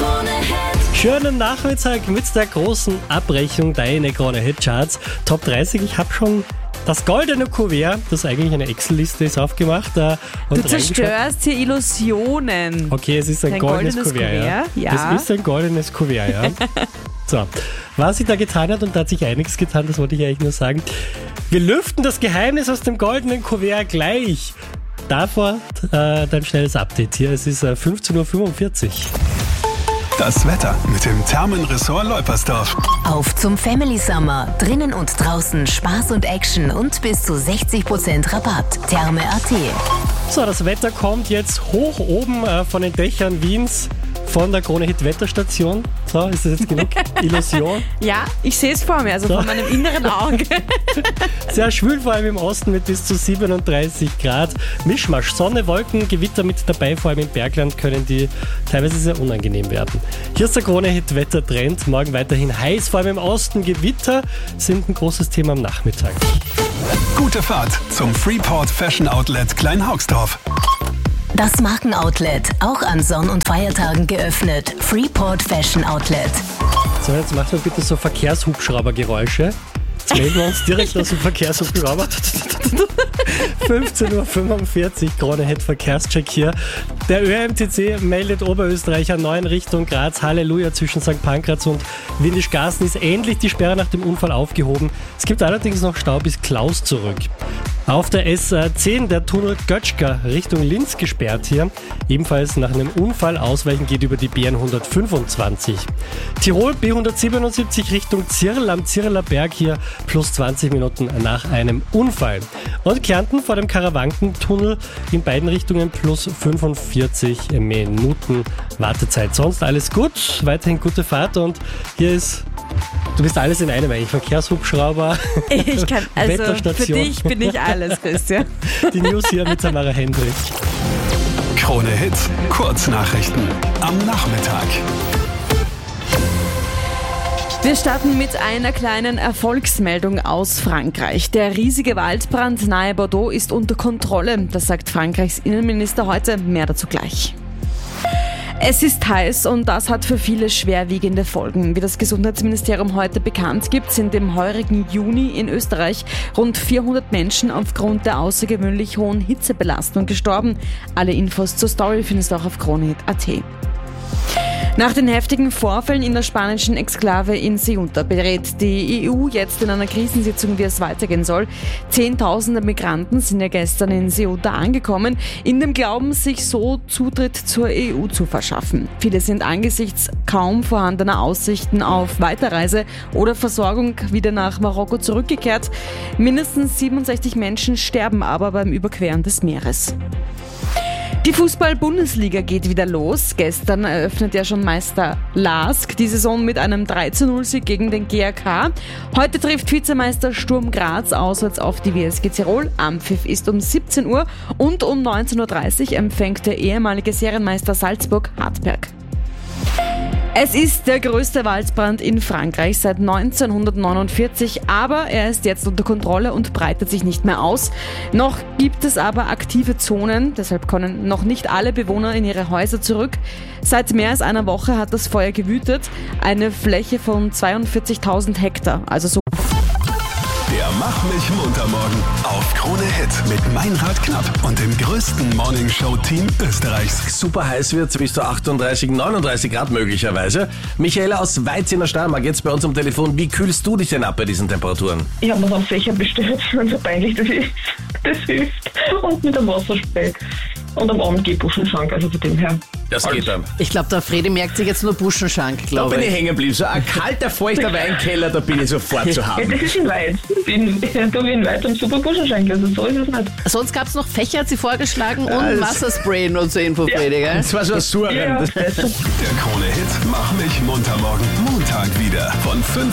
Schönen Nachmittag mit der großen Abrechnung deiner Krone-Hit-Charts. Top 30, ich habe schon das goldene Kuvert, das eigentlich eine Excel-Liste ist, aufgemacht. Und du zerstörst hier Illusionen. Okay, es ist ein goldenes Kuvert. Ja. Es ist ein goldenes Kuvert, ja. So, was sich da getan hat, und da hat sich einiges getan, das wollte ich eigentlich nur sagen. Wir lüften das Geheimnis aus dem goldenen Kuvert gleich. Davor dein schnelles Update hier. Es ist 15.45 Uhr. Das Wetter mit dem Thermenressort Leupersdorf. Auf zum Family Summer. Drinnen und draußen Spaß und Action und bis zu 60% Rabatt. Therme.at. So, das Wetter kommt jetzt hoch oben von den Dächern Wiens, von der Krone-Hit-Wetterstation. So, ist das jetzt genug Illusion? Ja, ich sehe es vor mir, also von meinem inneren Auge. Sehr schwül, vor allem im Osten mit bis zu 37 Grad. Mischmasch, Sonne, Wolken, Gewitter mit dabei, vor allem im Bergland können die teilweise sehr unangenehm werden. Hier ist der Krone-Hit-Wettertrend. Morgen weiterhin heiß, vor allem im Osten. Gewitter sind ein großes Thema am Nachmittag. Gute Fahrt zum Freeport Fashion Outlet Kleinhaugsdorf. Das Markenoutlet, auch an Sonn- und Feiertagen geöffnet. Freeport Fashion Outlet. So, jetzt macht mal bitte so Verkehrshubschraubergeräusche. Jetzt melden wir uns direkt aus dem Verkehrshubschrauber. 15.45 Uhr, Krone-Hit Verkehrscheck hier. Der ÖMTC meldet Oberösterreicher 9 Richtung Graz. Halleluja, zwischen St. Pankraz und Windischgarsten ist endlich die Sperre nach dem Unfall aufgehoben. Es gibt allerdings noch Stau bis Klaus zurück. Auf der S10 der Tunnel Götschka Richtung Linz gesperrt hier. Ebenfalls nach einem Unfall ausweichen geht über die BN 125. Tirol B177 Richtung Zirl am Zirler Berg hier plus 20 Minuten nach einem Unfall. Und Kärnten vor dem Karawankentunnel in beiden Richtungen plus 45 Minuten Wartezeit. Sonst alles gut, weiterhin gute Fahrt und hier ist... Du bist alles in einem eigentlich, Verkehrshubschrauber, ich kann, also Wetterstation. Für dich bin ich alles, Christian. Die News hier mit Tamara Hendrich. Krone-Hit, Kurznachrichten am Nachmittag. Wir starten mit einer kleinen Erfolgsmeldung aus Frankreich. Der riesige Waldbrand nahe Bordeaux ist unter Kontrolle. Das sagt Frankreichs Innenminister heute. Mehr dazu gleich. Es ist heiß und das hat für viele schwerwiegende Folgen. Wie das Gesundheitsministerium heute bekannt gibt, sind im heurigen Juni in Österreich rund 400 Menschen aufgrund der außergewöhnlich hohen Hitzebelastung gestorben. Alle Infos zur Story findest du auch auf kronehit.at. Nach den heftigen Vorfällen in der spanischen Exklave in Ceuta berät die EU jetzt in einer Krisensitzung, wie es weitergehen soll. Zehntausende Migranten sind ja gestern in Ceuta angekommen, in dem Glauben, sich so Zutritt zur EU zu verschaffen. Viele sind angesichts kaum vorhandener Aussichten auf Weiterreise oder Versorgung wieder nach Marokko zurückgekehrt. Mindestens 67 Menschen sterben aber beim Überqueren des Meeres. Die Fußball-Bundesliga geht wieder los. Gestern eröffnet ja schon Meister LASK die Saison mit einem 3:0-Sieg gegen den GAK. Heute trifft Vizemeister Sturm Graz auswärts auf die WSG Tirol. Anpfiff ist um 17 Uhr und um 19.30 Uhr empfängt der ehemalige Serienmeister Salzburg Hartberg. Es ist der größte Waldbrand in Frankreich seit 1949, aber er ist jetzt unter Kontrolle und breitet sich nicht mehr aus. Noch gibt es aber aktive Zonen, deshalb können noch nicht alle Bewohner in ihre Häuser zurück. Seit mehr als einer Woche hat das Feuer gewütet, eine Fläche von 42.000 Hektar, also so. Der Mach mich munter morgen auf Krone-Hit mit Meinrad Knapp und dem größten Morningshow-Team Österreichs. Super heiß wird, bis zu 38, 39 Grad möglicherweise. Michaela aus Weiz in der Steiermark, jetzt bei uns am Telefon. Wie kühlst du dich denn ab bei diesen Temperaturen? Ich habe mir dann Fächer bestellt, so peinlich das ist. Das hilft. Und mit einem Wasserspray. Und am Abend geht Buschenschank, also von dem her. Das geht dann. Ich glaube, der Fredi merkt sich jetzt nur Buschenschank, Da glaube bin ich. ich hängen geblieben. So ein kalter, feuchter Weinkeller, da bin ich sofort zu Ja, haben. das ist in Weit. Da bin in Weit und super Buschenschank, also so ist es nicht. Sonst gab es noch Fächer, hat sie vorgeschlagen, und Wasserspray nur zur Info, Fredi, gell? Das war so ein Surren. Ja, Der Krone-Hit Mach mich munter morgen Montag wieder von 5